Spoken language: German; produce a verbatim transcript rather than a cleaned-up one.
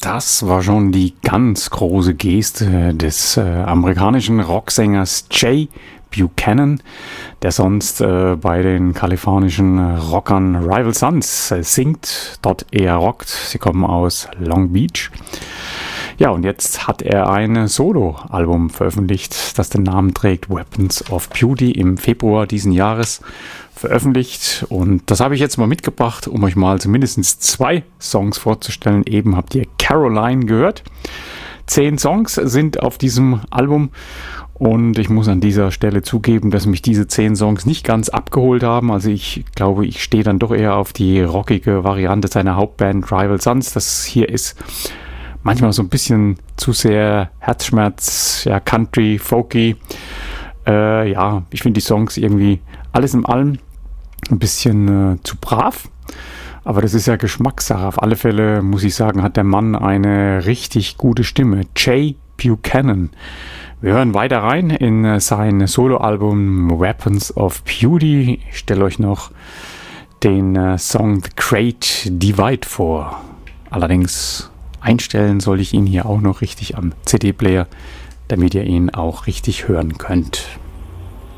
Das war schon die ganz große Geste des äh, amerikanischen Rocksängers Jay Buchanan, der sonst äh, bei den kalifornischen Rockern Rival Sons äh, singt, dort eher rockt. Sie kommen aus Long Beach. Ja, und jetzt hat er ein Solo-Album veröffentlicht, das den Namen trägt, Weapons of Beauty, im Februar diesen Jahres veröffentlicht. Und das habe ich jetzt mal mitgebracht, um euch mal zumindest zwei Songs vorzustellen. Eben habt ihr Caroline gehört. Zehn Songs sind auf diesem Album. Und ich muss an dieser Stelle zugeben, dass mich diese zehn Songs nicht ganz abgeholt haben. Also ich glaube, ich stehe dann doch eher auf die rockige Variante seiner Hauptband Rival Sons. Das hier ist manchmal so ein bisschen zu sehr Herzschmerz, ja, Country, Folky. Äh, ja, ich finde die Songs irgendwie alles in allem ein bisschen äh, zu brav. Aber das ist ja Geschmackssache. Auf alle Fälle muss ich sagen, hat der Mann eine richtig gute Stimme. Jay Buchanan. Wir hören weiter rein in sein Soloalbum Weapons of Beauty. Ich stelle euch noch den äh, Song The Great Divide vor. Allerdings einstellen soll ich ihn hier auch noch richtig am C D-Player, damit ihr ihn auch richtig hören könnt.